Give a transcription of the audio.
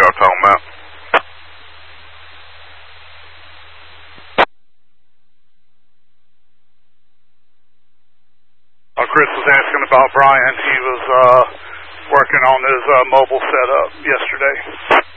y'all talking about? Chris was asking about Brian. He was working on his mobile setup yesterday.